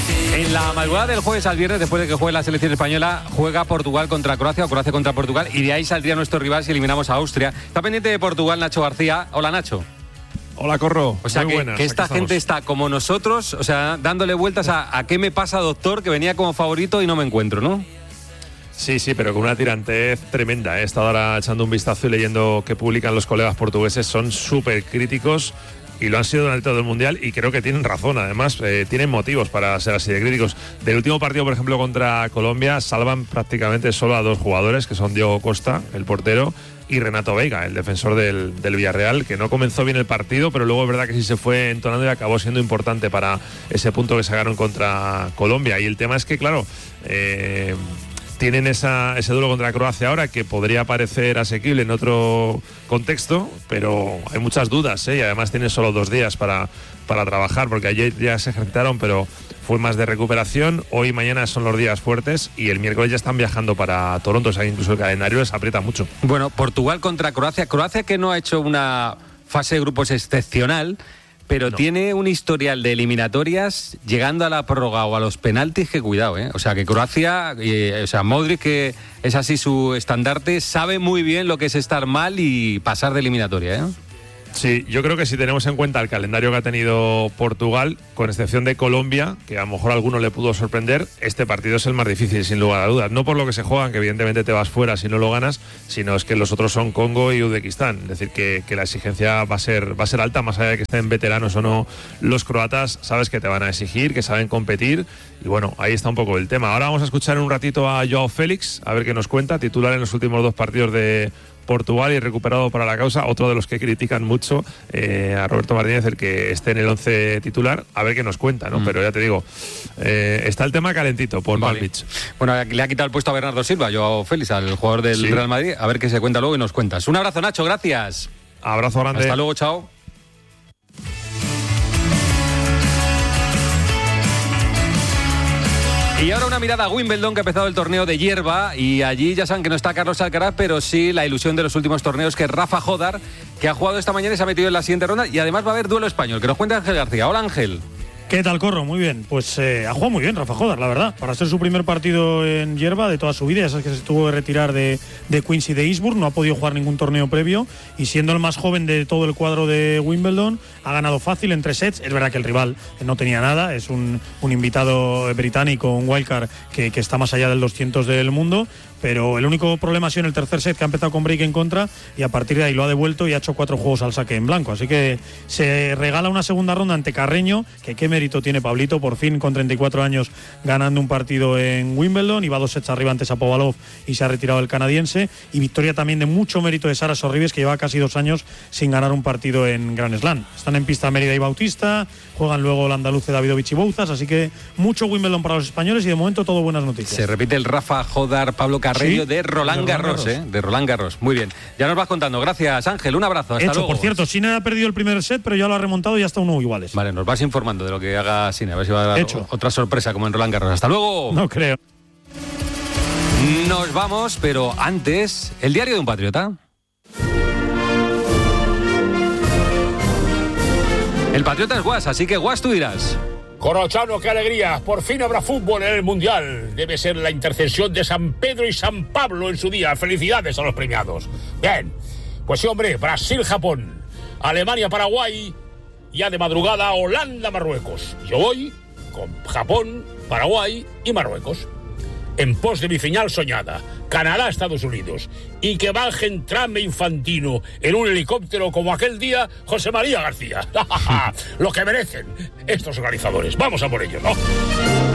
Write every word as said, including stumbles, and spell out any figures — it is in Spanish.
En la madrugada del jueves al viernes, después de que juegue la selección española, juega Portugal contra Croacia o Croacia contra Portugal, y de ahí saldría nuestro rival si eliminamos a Austria. Está pendiente de Portugal Nacho García. Hola, Nacho. Hola, Corro. O sea, Muy que, buenas, que esta aquí gente estamos. está como nosotros, o sea, dándole vueltas a, a qué me pasa, doctor, que venía como favorito y no me encuentro, ¿no? Sí, sí, pero con una tirantez tremenda. He estado ahora echando un vistazo y leyendo que publican los colegas portugueses. Son súper críticos y lo han sido durante todo el Mundial, y creo que tienen razón. Además, eh, tienen motivos para ser así de críticos. Del último partido, por ejemplo, contra Colombia, salvan prácticamente solo a dos jugadores, que son Diego Costa, el portero, y Renato Veiga, el defensor del, del Villarreal, que no comenzó bien el partido, pero luego es verdad que sí se fue entonando y acabó siendo importante para ese punto que sacaron contra Colombia. Y el tema es que, claro, eh, tienen esa, ese duelo contra Croacia ahora, que podría parecer asequible en otro contexto, pero hay muchas dudas, ¿eh? Y además tienen solo dos días para, para trabajar, porque ayer ya se ejercitaron, pero fue más de recuperación. Hoy y mañana son los días fuertes, y el miércoles ya están viajando para Toronto, o sea, incluso el calendario les aprieta mucho. Bueno, Portugal contra Croacia. Croacia, que no ha hecho una fase de grupos excepcional, pero no. Tiene un historial de eliminatorias llegando a la prórroga o a los penaltis, que cuidado, ¿eh? O sea, que Croacia, eh, o sea, Modric, que es así su estandarte, sabe muy bien lo que es estar mal y pasar de eliminatoria, ¿eh? Sí, yo creo que si tenemos en cuenta el calendario que ha tenido Portugal, con excepción de Colombia, que a lo mejor a alguno le pudo sorprender, este partido es el más difícil, sin lugar a dudas. No por lo que se juegan, que evidentemente te vas fuera si no lo ganas, sino es que los otros son Congo y Uzbekistán. Es decir, que, que la exigencia va a ser va a ser alta, más allá de que estén veteranos o no los croatas. Sabes que te van a exigir, que saben competir, y bueno, ahí está un poco el tema. Ahora vamos a escuchar en un ratito a Joao Félix, a ver qué nos cuenta, titular en los últimos dos partidos de Portugal y recuperado para la causa. Otro de los que critican mucho eh, a Roberto Martínez, el que esté en el once titular, a ver qué nos cuenta, ¿no? Mm. Pero ya te digo, eh, está el tema calentito por vale. Palm Beach. Bueno, le ha quitado el puesto a Bernardo Silva, yo Félix, al jugador del sí. Real Madrid, a ver qué se cuenta luego y nos cuentas. Un abrazo, Nacho, gracias. Abrazo grande. Hasta luego, chao. Y ahora una mirada a Wimbledon, que ha empezado el torneo de hierba, y allí ya saben que no está Carlos Alcaraz, pero sí la ilusión de los últimos torneos, que es Rafa Jodar, que ha jugado esta mañana y se ha metido en la siguiente ronda, y además va a haber duelo español, que nos cuenta Ángel García. Hola, Ángel. ¿Qué tal, Corro? Muy bien. Pues eh, ha jugado muy bien Rafa Jodar, la verdad. Para ser su primer partido en hierba de toda su vida, ya sabes que se tuvo que retirar de, de Queens y de Eastbourne, no ha podido jugar ningún torneo previo, y siendo el más joven de todo el cuadro de Wimbledon, ha ganado fácil en tres sets. Es verdad que el rival no tenía nada, es un, un invitado británico, un wildcard que, que está más allá del doscientos del mundo, pero el único problema ha sido en el tercer set, que ha empezado con break en contra, y a partir de ahí lo ha devuelto y ha hecho cuatro juegos al saque en blanco. Así que se regala una segunda ronda ante Carreño, que qué mérito tiene Pablito, por fin con treinta y cuatro años ganando un partido en Wimbledon. Iba dos sets arriba ante Shapovalov y se ha retirado el canadiense. Y victoria también de mucho mérito de Sara Sorribes, que lleva casi dos años sin ganar un partido en Grand Slam. Están en pista Mérida y Bautista, juegan luego el andaluz Davidovich y Bouzas, así que mucho Wimbledon para los españoles, y de momento todo buenas noticias. Se repite el Rafa Jodar Pablo Carreño sí, de Roland, de Roland Garros, Garros. ¿eh? De Roland Garros. Muy bien. Ya nos vas contando. Gracias, Ángel. Un abrazo. Hasta Hecho, luego. por cierto, Sinner ha perdido el primer set, pero ya lo ha remontado y ya está uno iguales. Vale, nos vas informando de lo que haga Sinner. A ver si va a dar Hecho. otra sorpresa como en Roland Garros. Hasta luego. No creo. Nos vamos, pero antes, el diario de un patriota. El patriota es Guas, así que Guas, tú dirás. Corrochano, qué alegría. Por fin habrá fútbol en el Mundial. Debe ser la intercesión de San Pedro y San Pablo en su día. Felicidades a los premiados. Bien, pues sí, hombre, Brasil-Japón, Alemania-Paraguay, ya de madrugada Holanda-Marruecos. Yo voy con Japón, Paraguay y Marruecos. En pos de mi final soñada, Canadá-Estados Unidos, y que bajen Trump e Infantino en un helicóptero como aquel día José María García. Lo que merecen estos organizadores. Vamos a por ello, ¿no?